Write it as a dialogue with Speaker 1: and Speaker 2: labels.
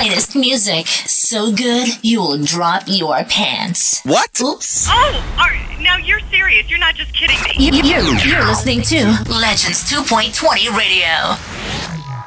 Speaker 1: finest music. So good, you'll drop your pants.
Speaker 2: What?
Speaker 1: Oops.
Speaker 3: Now you're serious. You're not just kidding me.
Speaker 1: You're listening to Legends 2.20 Radio.